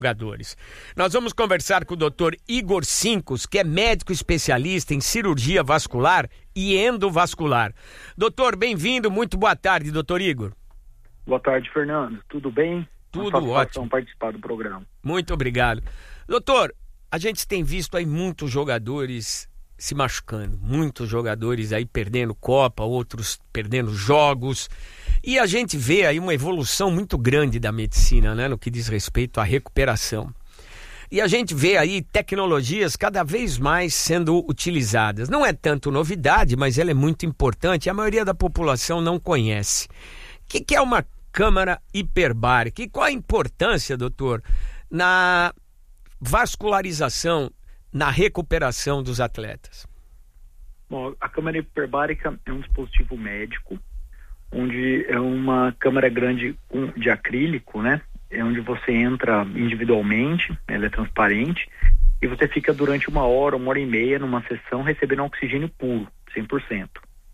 jogadores. Nós vamos conversar com o Dr. Igor Sincos, que é médico especialista em cirurgia vascular e endovascular. Doutor, bem-vindo, muito boa tarde, doutor Igor. Boa tarde, Fernando. Tudo bem? Tudo ótimo. Participar do programa. Muito obrigado. Doutor, a gente tem visto aí muitos jogadores se machucando, muitos jogadores aí perdendo Copa, outros perdendo jogos, e a gente vê aí uma evolução muito grande da medicina, né, no que diz respeito à recuperação. E a gente vê aí tecnologias cada vez mais sendo utilizadas. Não é tanto novidade, mas ela é muito importante e a maioria da população não conhece. O que é uma câmara hiperbárica? E qual a importância, doutor, na vascularização, na recuperação dos atletas? Bom, a câmara hiperbárica é um dispositivo médico, onde é uma câmara grande de acrílico, né? É onde você entra individualmente, ela é transparente, e você fica durante 1 hora, 1h30 numa sessão recebendo oxigênio puro, 100%.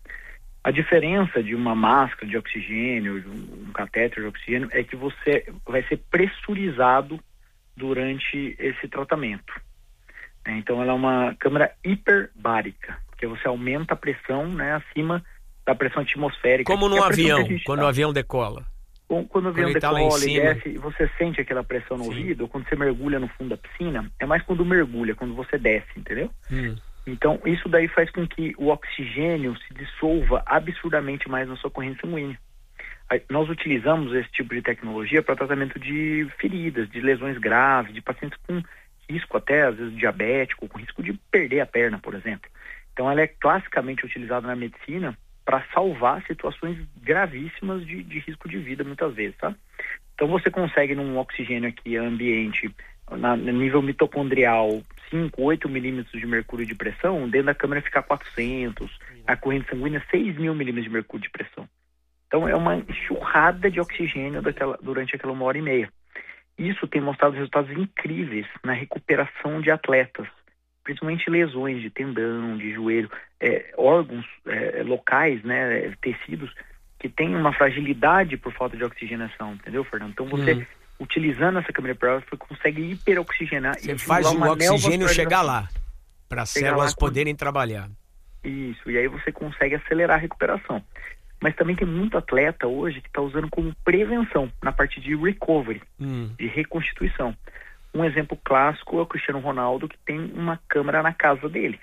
A diferença de uma máscara de oxigênio, de um catéter de oxigênio, é que você vai ser pressurizado durante esse tratamento. Então ela é uma câmara hiperbárica, porque você aumenta a pressão, né, acima da pressão atmosférica. Como no avião, quando o avião decola. Quando o avião decola e desce, você sente aquela pressão no ouvido, ou quando você mergulha no fundo da piscina, é mais quando mergulha, quando você desce, entendeu? Então isso daí faz com que o oxigênio se dissolva absurdamente mais na sua corrente sanguínea. Nós utilizamos esse tipo de tecnologia para tratamento de feridas, de lesões graves, de pacientes com risco até, às vezes, diabético, com risco de perder a perna, por exemplo. Então, ela é classicamente utilizada na medicina para salvar situações gravíssimas de risco de vida, muitas vezes, tá? Então, você consegue, num oxigênio aqui ambiente, no nível mitocondrial, 5, 8 milímetros de mercúrio de pressão, dentro da câmara fica 400, a corrente sanguínea 6.000 milímetros de mercúrio de pressão. Então, é uma enxurrada de oxigênio durante aquela 1h30. Isso tem mostrado resultados incríveis na recuperação de atletas, principalmente lesões de tendão, de joelho, órgãos locais, né, tecidos, que têm uma fragilidade por falta de oxigenação, entendeu, Fernando? Então você, utilizando essa câmara hiperbárica, você consegue hiperoxigenar. Você faz o oxigênio chegar lá, para as células poderem trabalhar. Isso, e aí você consegue acelerar a recuperação. Mas também tem muito atleta hoje que está usando como prevenção na parte de recovery, de reconstituição. Um exemplo clássico é o Cristiano Ronaldo, que tem uma câmara na casa dele.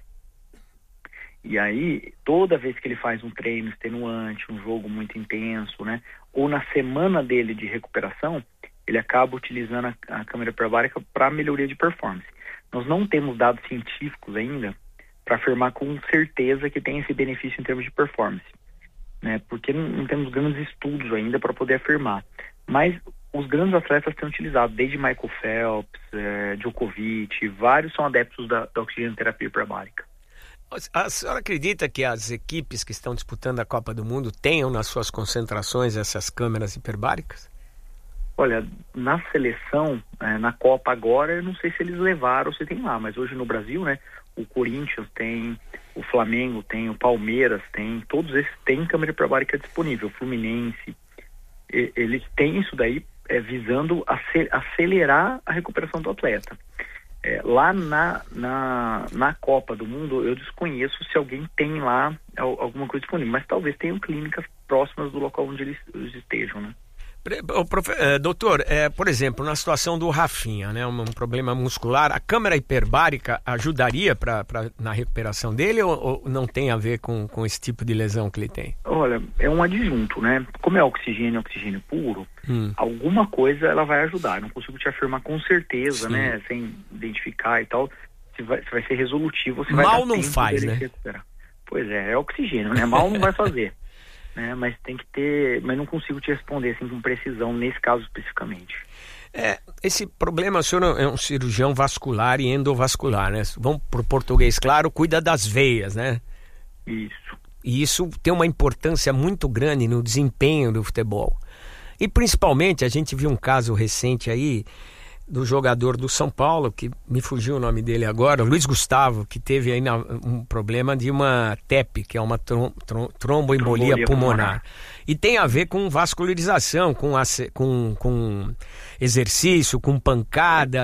E aí, toda vez que ele faz um treino extenuante, um jogo muito intenso, né, ou na semana dele de recuperação, ele acaba utilizando a câmara hiperbárica para melhoria de performance. Nós não temos dados científicos ainda para afirmar com certeza que tem esse benefício em termos de performance, né, porque não temos grandes estudos ainda para poder afirmar. Mas os grandes atletas têm utilizado, desde Michael Phelps, Djokovic, vários são adeptos da oxigenoterapia hiperbárica. A senhora acredita que as equipes que estão disputando a Copa do Mundo tenham nas suas concentrações essas câmeras hiperbáricas? Olha, na seleção, na Copa agora, eu não sei se eles levaram ou se tem lá, mas hoje no Brasil, né, o Corinthians tem, o Flamengo tem, o Palmeiras tem, todos esses têm câmera hiperbárica disponível, o Fluminense, eles têm isso daí visando acelerar a recuperação do atleta. Lá na Copa do Mundo, eu desconheço se alguém tem lá alguma coisa disponível, mas talvez tenham clínicas próximas do local onde eles estejam, né? Doutor, por exemplo, na situação do Rafinha, né, um problema muscular, a câmara hiperbárica ajudaria na recuperação dele ou não tem a ver com esse tipo de lesão que ele tem? Olha, é um adjunto, né? Como é oxigênio puro, alguma coisa ela vai ajudar. Não consigo te afirmar com certeza, né? Sem identificar e tal, se vai ser resolutivo. Se mal não faz, né? Recuperar. Pois é oxigênio, né? Mal não vai fazer. Mas tem que ter, mas não consigo te responder assim com precisão nesse caso especificamente. Esse problema, o senhor é um cirurgião vascular e endovascular, né? Vamos pro português claro, cuida das veias, né? Isso. E isso tem uma importância muito grande no desempenho do futebol. E principalmente, a gente viu um caso recente aí, do jogador do São Paulo, que me fugiu o nome dele agora, Luiz Gustavo, que teve aí um problema de uma TEP, que é uma tromboembolia pulmonar. E tem a ver com vascularização, com exercício, com pancada.